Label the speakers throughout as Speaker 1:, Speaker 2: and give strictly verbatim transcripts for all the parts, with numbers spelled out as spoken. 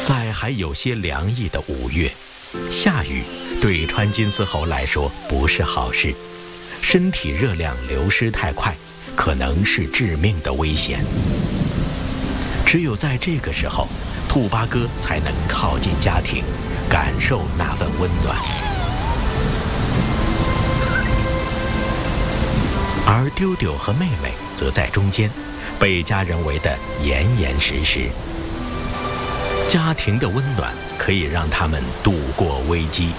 Speaker 1: 在还有些凉意的五月，下雨对川金丝猴来说不是好事，身体热量流失太快，可能是致命的危险。只有在这个时候，兔八哥才能靠近家庭，感受那份温暖。而丢丢和妹妹则在中间，被家人围得严严实实。家庭的温暖可以让他们度过危机。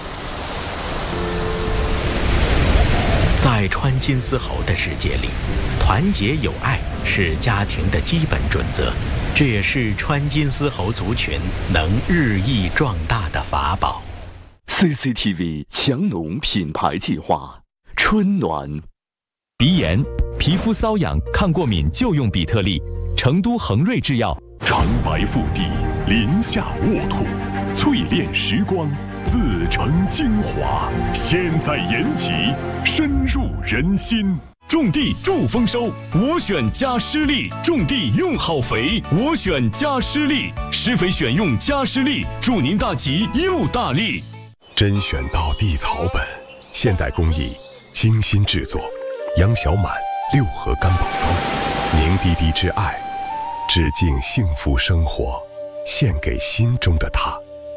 Speaker 1: 在川金丝猴的世界里，团结友爱是家庭的基本准则，这也是川金丝猴族群能日益壮大的法宝。
Speaker 2: C C T V 强农品牌计划，春暖。
Speaker 3: 鼻炎、皮肤瘙痒、抗过敏就用比特利，成都恒瑞制药。
Speaker 4: 长白腹地，林下沃土，淬炼时光，自成精华。现在延起，深入人心。
Speaker 5: 种地助丰收，我选加施力；种地用好肥，我选加施力。施肥选用加施力，祝您大吉又大利。
Speaker 6: 甄选到地草本，现代工艺，精心制作。杨小满六合干宝装，凝滴滴之爱，致敬幸福生活，献给心中的他。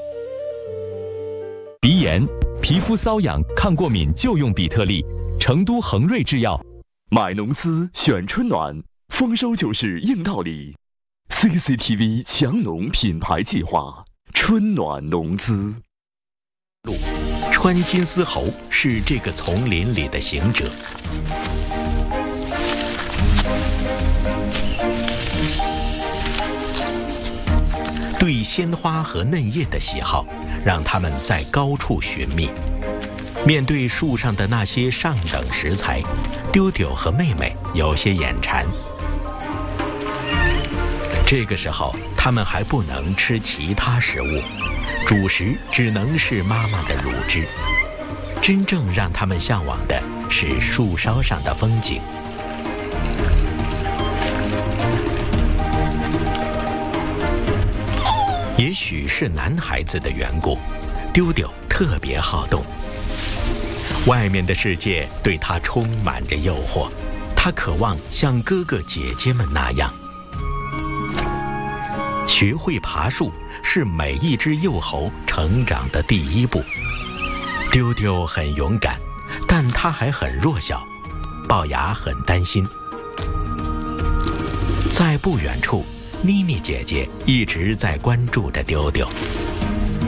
Speaker 3: 鼻炎、皮肤瘙痒、抗过敏就用比特利，成都恒瑞制药。
Speaker 2: 买农资选春暖，丰收就是硬道理。C C T V 强农品牌计划，春暖农资。
Speaker 1: 川金丝猴是这个丛林里的行者，对鲜花和嫩叶的喜好，让他们在高处寻觅。面对树上的那些上等食材，丢丢和妹妹有些眼馋。这个时候，他们还不能吃其他食物，主食只能是妈妈的乳汁。真正让他们向往的是树梢上的风景。也许是男孩子的缘故，丢丢特别好动。外面的世界对他充满着诱惑，他渴望像哥哥姐姐们那样。学会爬树是每一只幼猴成长的第一步。丢丢很勇敢，但他还很弱小，龅牙很担心。在不远处，妮妮姐姐一直在关注着丢丢。